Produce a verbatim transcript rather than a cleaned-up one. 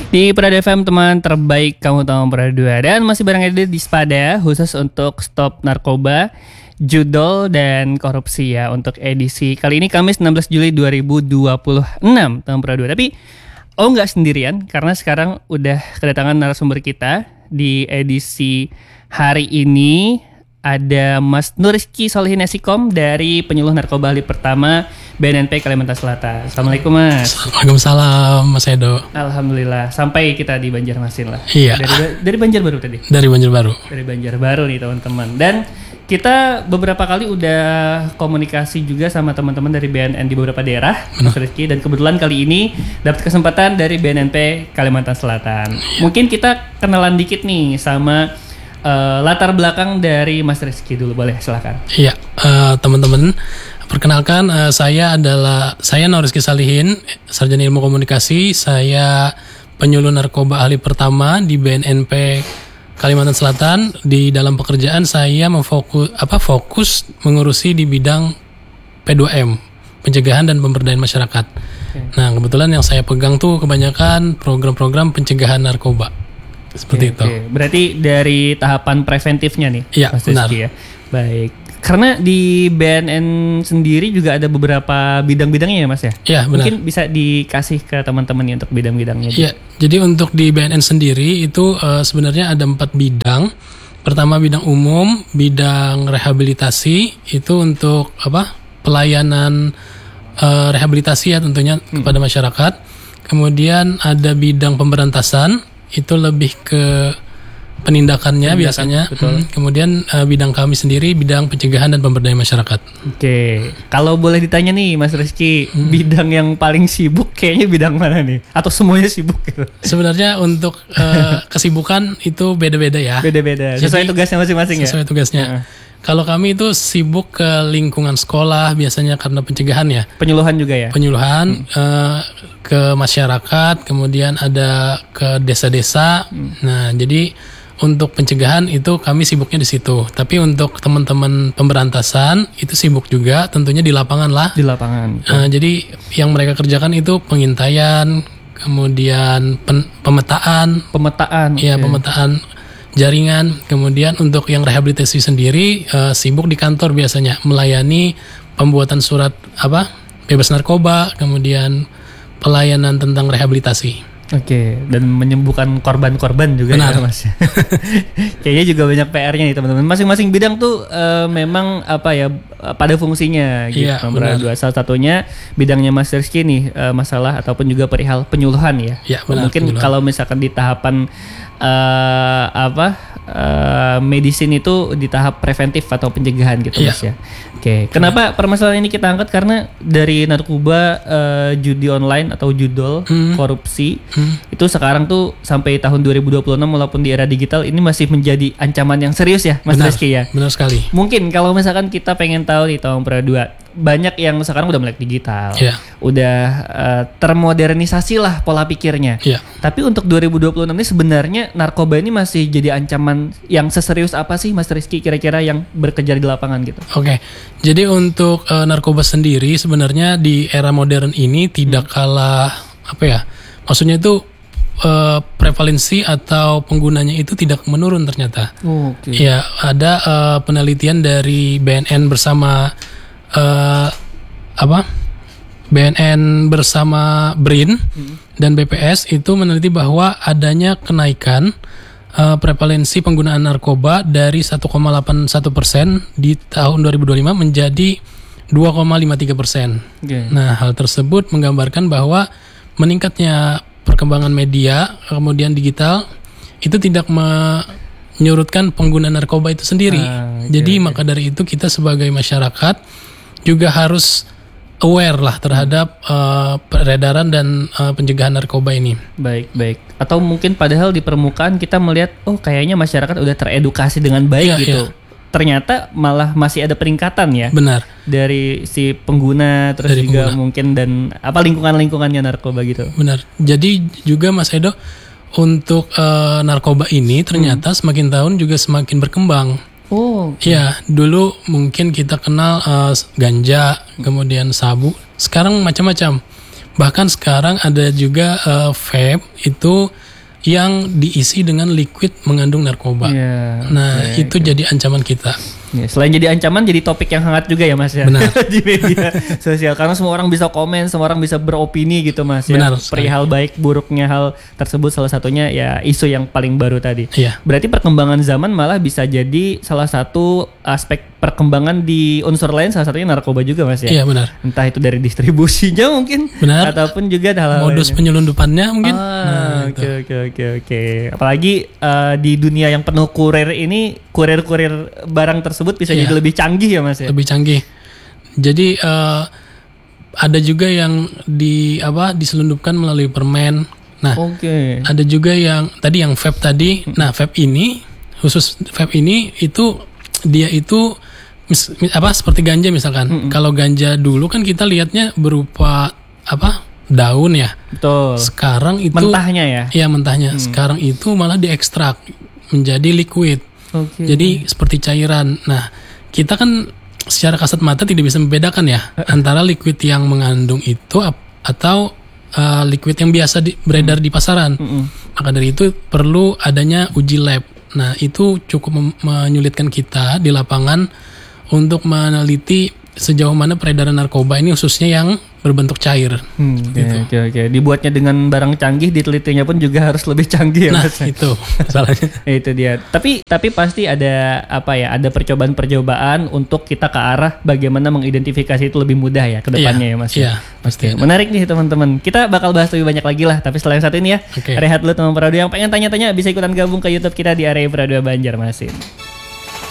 Di Prada F M, teman terbaik kamu tahu Prada dua. Dan masih bareng Edi di Spada, khusus untuk stop narkoba, judol, dan korupsi ya. Untuk edisi kali ini Kamis enam belas Juli dua ribu dua puluh enam tahun Prada dua. Tapi oh nggak sendirian, karena sekarang udah kedatangan narasumber kita di edisi hari ini. Ada Mas Nuriski Solihin Esikom dari penyuluh narkoba ahli pertama B N N P Kalimantan Selatan. Assalamualaikum Mas. Waalaikumsalam Mas Edo. Alhamdulillah sampai kita di Banjarmasin lah. Iya. Dari, dari Banjarbaru tadi. Dari Banjarbaru. Dari Banjarbaru nih teman-teman. Dan kita beberapa kali udah komunikasi juga sama teman-teman dari B N N di beberapa daerah, Mas Rizky. Dan kebetulan kali ini dapat kesempatan dari B N N P Kalimantan Selatan. Mungkin kita kenalan dikit nih sama Uh, latar belakang dari Mas Rizky dulu, boleh silakan. Iya, uh, teman-teman, perkenalkan uh, saya adalah saya Nuriski Solihin, sarjana ilmu komunikasi. Saya penyuluh narkoba ahli pertama di B N N P Kalimantan Selatan. Di dalam pekerjaan saya memfokus apa fokus mengurusi di bidang P dua M, pencegahan dan pemberdayaan masyarakat. Okay. Nah, kebetulan yang saya pegang tuh kebanyakan program-program pencegahan narkoba. Seperti oke, itu. Oke. Berarti dari tahapan preventifnya nih, ya, Mas Rizky ya. Baik. Karena di B N N sendiri juga ada beberapa bidang-bidangnya ya Mas ya? Iya, benar. Mungkin bisa dikasih ke teman-teman nih untuk bidang-bidangnya. Iya, jadi untuk di B N N sendiri itu uh, sebenarnya ada empat bidang. Pertama bidang umum, bidang rehabilitasi itu untuk apa? Pelayanan uh, rehabilitasi ya tentunya hmm. kepada masyarakat. Kemudian ada bidang pemberantasan, itu lebih ke penindakannya Penindakan, biasanya. Hmm, kemudian uh, bidang kami sendiri bidang pencegahan dan pemberdayaan masyarakat. Oke, kalau boleh ditanya nih Mas Rizky, hmm. bidang yang paling sibuk kayaknya bidang mana nih? Atau semuanya sibuk gitu? Sebenarnya untuk uh, kesibukan itu beda-beda ya. Beda-beda. Sesuai Jadi, tugasnya masing-masing ya. Sesuai tugasnya. Uh. Kalau kami itu sibuk ke lingkungan sekolah biasanya karena pencegahan ya. Penyuluhan juga ya? Penyuluhan hmm. uh, ke masyarakat, kemudian ada ke desa-desa. Hmm. Nah, jadi untuk pencegahan itu kami sibuknya di situ. Tapi untuk teman-teman pemberantasan itu sibuk juga tentunya di lapangan lah. Di lapangan. Uh, jadi yang mereka kerjakan itu pengintaian, kemudian pen- pemetaan. Pemetaan. Iya, okay. pemetaan jaringan. Kemudian untuk yang rehabilitasi sendiri uh, sibuk di kantor biasanya melayani pembuatan surat apa bebas narkoba, kemudian pelayanan tentang rehabilitasi. Oke, dan menyembuhkan korban-korban juga. Benar. Ya Mas. Kayaknya juga banyak P R-nya nih teman-teman. Masing-masing bidang tuh uh, memang apa ya pada fungsinya gitu. Iya, dua. Salah satunya bidangnya Mas Rizky nih uh, masalah ataupun juga perihal penyuluhan ya. Iya, benar. Mungkin penyuluhan. Kalau misalkan di tahapan uh, apa uh, medicine itu di tahap preventif atau pencegahan gitu iya. Mas ya. Oke, kenapa permasalahan ini kita angkat? Karena dari narkoba, uh, judi online atau judol, hmm. korupsi, hmm. itu sekarang tuh sampai tahun dua ribu dua puluh enam walaupun di era digital ini masih menjadi ancaman yang serius ya Mas Rizky ya. Benar sekali. Mungkin kalau misalkan kita pengen tahu nih tahun Prada dua, banyak yang sekarang udah melek digital, yeah. udah uh, termodernisasi lah pola pikirnya. Yeah. Tapi untuk dua ribu dua puluh enam ini sebenarnya narkoba ini masih jadi ancaman yang seserius apa sih Mas Rizky kira-kira yang berkejar di lapangan gitu? Oke, okay. Jadi untuk uh, narkoba sendiri sebenarnya di era modern ini tidak hmm. kalah apa ya? Maksudnya itu uh, prevalensi atau penggunanya itu tidak menurun ternyata. Oh, okay. Ya, ada uh, penelitian dari B N N bersama uh, apa? B N N bersama B R I N hmm. dan B P S itu meneliti bahwa adanya kenaikan uh, prevalensi penggunaan narkoba dari satu koma delapan satu persen di tahun dua ribu dua puluh lima menjadi dua koma lima tiga persen. Okay. Nah, hal tersebut menggambarkan bahwa meningkatnya perkembangan media kemudian digital itu tidak menyurutkan penggunaan narkoba itu sendiri. Ah, okay, Jadi okay. maka dari itu kita sebagai masyarakat juga harus aware lah terhadap uh, peredaran dan uh, pencegahan narkoba ini. Baik, baik. Atau mungkin padahal di permukaan kita melihat, oh kayaknya masyarakat udah teredukasi dengan baik ya, gitu. Ya. Ternyata malah masih ada peningkatan ya. Benar. Dari si pengguna terus Dari juga pengguna. Mungkin dan apa lingkungan-lingkungannya narkoba gitu. Benar. Jadi juga Mas Edo untuk uh, narkoba ini ternyata hmm. semakin tahun juga semakin berkembang. Oh, okay. Ya, dulu mungkin kita kenal uh, ganja, kemudian sabu. Sekarang macam-macam. Bahkan sekarang ada juga uh, vape itu yang diisi dengan liquid mengandung narkoba. Iya, Nah, oke, itu jadi ancaman kita. Ya, selain jadi ancaman, jadi topik yang hangat juga ya Mas ya. Benar. Di media sosial karena semua orang bisa komen, semua orang bisa beropini gitu Mas ya. Benar sekali. Perihal baik buruknya hal tersebut, salah satunya ya isu yang paling baru tadi. Iya. Berarti perkembangan zaman malah bisa jadi salah satu aspek perkembangan di unsur lain, salah satunya narkoba juga Mas ya. Iya, benar. Entah itu dari distribusinya mungkin, Benar. ataupun juga hal-hal Modus lainnya. penyelundupannya mungkin. Ah, Nah, oke itu. oke oke oke. Apalagi eh, di dunia yang penuh kurir ini, kurir-kurir barang tersebut bisa Iya. jadi lebih canggih ya Mas ya. Lebih canggih. Jadi eh, ada juga yang di apa diselundupkan melalui permen. Nah, Oke. ada juga yang tadi yang vape tadi. Nah, vape ini khusus vape ini itu dia itu mis- mis- apa seperti ganja misalkan. Kalau ganja dulu kan kita lihatnya berupa apa daun ya. Betul. Sekarang itu Mentahnya ya. Iya, mentahnya. Sekarang itu malah diekstrak menjadi liquid. Oke. Jadi seperti cairan. Nah, kita kan secara kasat mata tidak bisa membedakan ya antara liquid yang mengandung itu ap- atau uh, liquid yang biasa di- beredar di pasaran. Maka dari itu perlu adanya uji lab. Nah, itu cukup mem- menyulitkan kita di lapangan untuk meneliti sejauh mana peredaran narkoba ini khususnya yang berbentuk cair. Hmm, oke, Gitu. oke oke. Dibuatnya dengan barang canggih, ditelitinya pun juga harus lebih canggih ya Nah, Mas. itu masalahnya. Itu dia. Tapi tapi pasti ada apa ya? Ada percobaan-percobaan untuk kita ke arah bagaimana mengidentifikasi itu lebih mudah ya ke depannya Iya, ya Mas. iya, Oke, pasti ada. menarik nih teman-teman. Kita bakal bahas lebih banyak lagi lah. Tapi setelah yang satu ini ya, Oke. rehat dulu teman Pradua. Yang pengen tanya-tanya bisa ikutan gabung ke YouTube kita di area Pradua Banjarmasin.